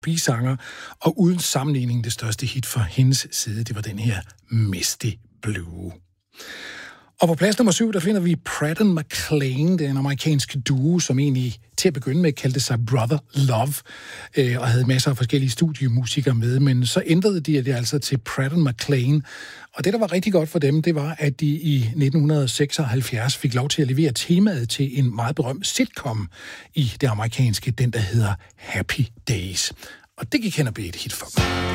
R&B-sanger, og uden sammenligning det største hit fra hendes side, det var den her Misty Blue. Og på plads nummer 7, der finder vi Pratt & McClain, den amerikanske duo, som egentlig til at begynde med kaldte sig Brother Love, og havde masser af forskellige studiemusikere med, men så ændrede de det altså til Pratt & McClain. Og det, der var rigtig godt for dem, det var, at de i 1976 fik lov til at levere temaet til en meget berømt sitcom i det amerikanske, den der hedder Happy Days. Og det gik hen og blev et hit for dem.